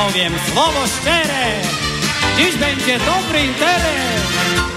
powiem słowo szczere, dziś będzie dobry interes.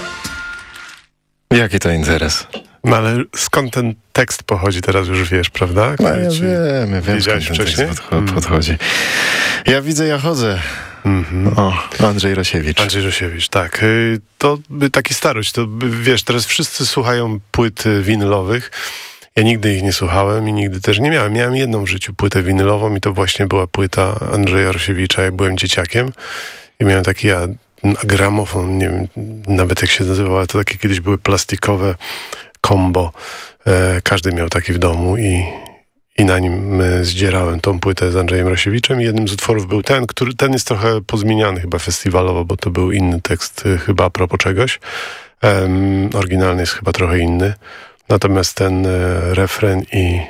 Jaki to interes? No ale skąd ten tekst pochodzi, teraz już wiesz, prawda? No ja wiem skąd ten tekst podchodzi. Ja widzę, ja chodzę. O, Andrzej Rosiewicz. Andrzej Rosiewicz, tak. To taki starość, to wiesz, teraz wszyscy słuchają płyt winylowych. Ja nigdy ich nie słuchałem i nigdy też nie miałem. Miałem jedną w życiu płytę winylową i to właśnie była płyta Andrzeja Rosiewicza, jak byłem dzieciakiem. I miałem taki gramofon, nie wiem nawet jak się nazywał, ale to takie kiedyś były plastikowe combo. Każdy miał taki w domu i na nim zdzierałem tą płytę z Andrzejem Rosiewiczem i jednym z utworów był ten jest trochę pozmieniany chyba festiwalowo, bo to był inny tekst chyba a propos czegoś. Oryginalny jest chyba trochę inny. Natomiast ten refren i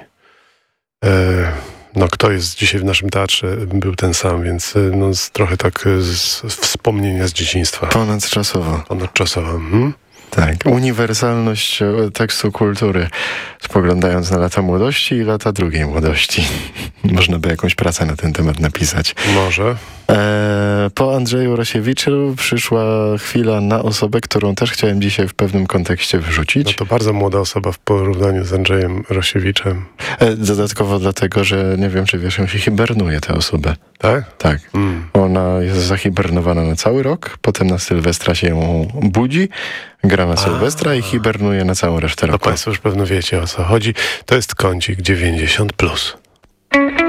kto jest dzisiaj w naszym teatrze, był ten sam, więc trochę tak z wspomnienia z dzieciństwa. Ponadczasowo. Tak, uniwersalność tekstu kultury, spoglądając na lata młodości i lata drugiej młodości. Można by jakąś pracę na ten temat napisać. Może. Po Andrzeju Rosiewiczu przyszła chwila na osobę, którą też chciałem dzisiaj w pewnym kontekście wrzucić. No to bardzo młoda osoba w porównaniu z Andrzejem Rosiewiczem. Dodatkowo dlatego, że nie wiem, czy wiesz, on się hibernuje, tę osobę. Tak? Tak. Ona jest zahibernowana na cały rok, potem na Sylwestra się ją budzi, gra na Sylwestra i hibernuje na całą resztę roku. Państwo już pewno wiecie, o co chodzi. To jest kącik 90+.